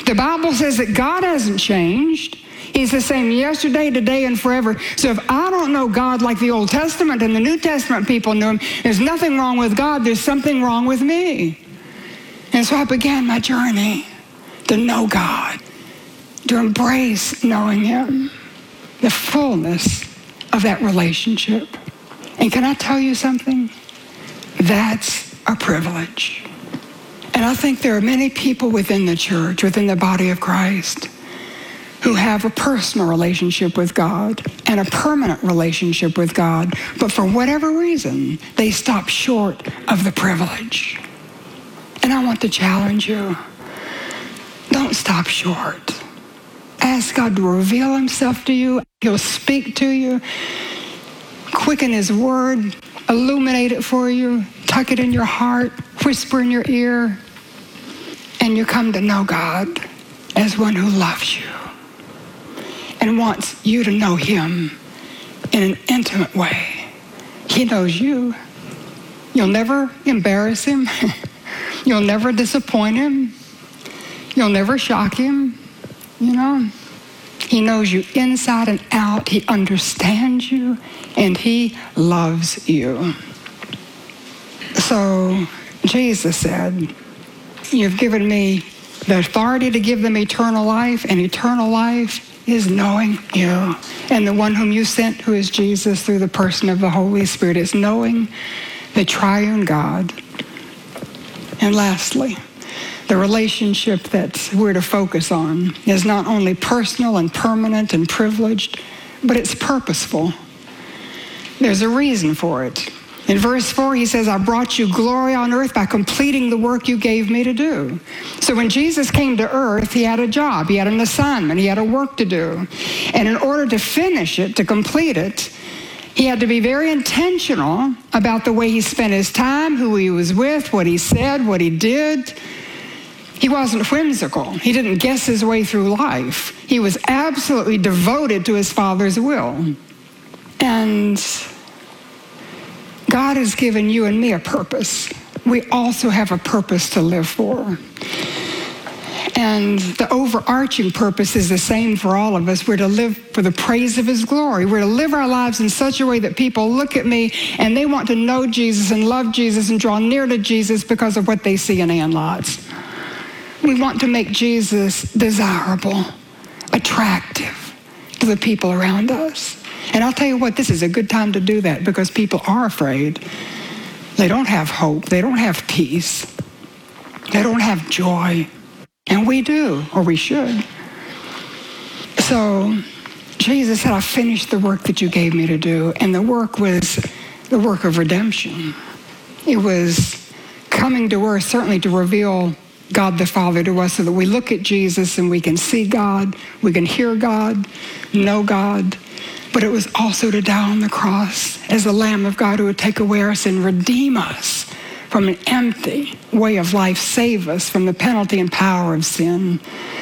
The Bible says that God hasn't changed. He's the same yesterday, today, and forever. So if I don't know God like the Old Testament and the New Testament people knew him, there's nothing wrong with God. There's something wrong with me. And so I began my journey to know God, to embrace knowing him, the fullness of that relationship. And can I tell you something? That's a privilege. And I think there are many people within the church, within the body of Christ, who have a personal relationship with God and a permanent relationship with God, but for whatever reason, they stop short of the privilege. And I want to challenge you. Don't stop short. Ask God to reveal himself to you. He'll speak to you, quicken his word, illuminate it for you, tuck it in your heart, whisper in your ear, and you come to know God as one who loves you and wants you to know him in an intimate way. He knows you. You'll never embarrass him. You'll never disappoint him. You'll never shock him. You know, he knows you inside and out. He understands you, and he loves you. So Jesus said, you've given me the authority to give them eternal life, and eternal life is knowing you. And the one whom you sent, who is Jesus, through the person of the Holy Spirit, is knowing the triune God. And lastly, the relationship that we're to focus on is not only personal and permanent and privileged, but it's purposeful. There's a reason for it. In verse 4, he says, I brought you glory on earth by completing the work you gave me to do. So when Jesus came to earth, he had a job, he had an assignment, he had a work to do. And in order to finish it, to complete it, he had to be very intentional about the way he spent his time, who he was with, what he said, what he did. He wasn't whimsical. He didn't guess his way through life. He was absolutely devoted to his Father's will. And God has given you and me a purpose. We also have a purpose to live for. And the overarching purpose is the same for all of us. We're to live for the praise of his glory. We're to live our lives in such a way that people look at me and they want to know Jesus and love Jesus and draw near to Jesus because of what they see in Ann Lots. We want to make Jesus desirable, attractive to the people around us. And I'll tell you what, this is a good time to do that because people are afraid. They don't have hope. They don't have peace. They don't have joy. And we do, or we should. So Jesus said, I finished the work that you gave me to do. And the work was the work of redemption. It was coming to earth, certainly to reveal God the Father to us so that we look at Jesus and we can see God, we can hear God, know God. But it was also to die on the cross as the Lamb of God who would take away our sin, redeem us from an empty way of life, save us from the penalty and power of sin.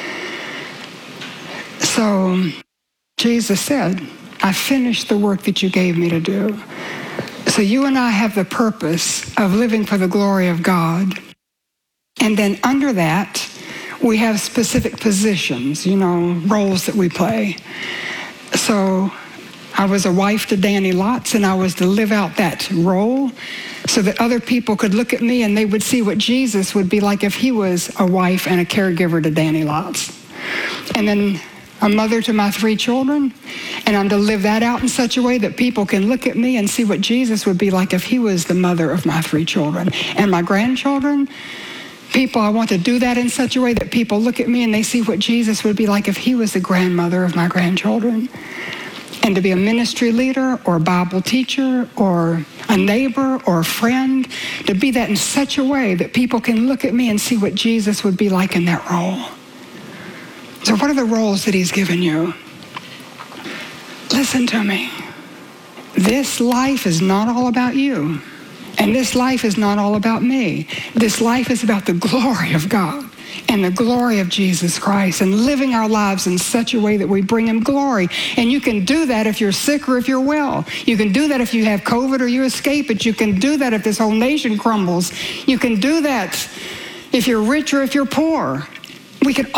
So Jesus said, I finished the work that you gave me to do. So you and I have the purpose of living for the glory of God. And then under that, we have specific positions, roles that we play. So I was a wife to Danny Lots, and I was to live out that role so that other people could look at me and they would see what Jesus would be like if he was a wife and a caregiver to Danny Lots. And then a mother to my 3 children, and I'm to live that out in such a way that people can look at me and see what Jesus would be like if he was the mother of my 3 children. And my grandchildren, I want to do that in such a way that people look at me and they see what Jesus would be like if he was the grandmother of my grandchildren. And to be a ministry leader or a Bible teacher or a neighbor or a friend, to be that in such a way that people can look at me and see what Jesus would be like in that role. So what are the roles that he's given you? Listen to me. This life is not all about you. And this life is not all about me. This life is about the glory of God and the glory of Jesus Christ and living our lives in such a way that we bring him glory. And you can do that if you're sick or if you're well. You can do that if you have COVID or you escape it. You can do that if this whole nation crumbles. You can do that if you're rich or if you're poor. We can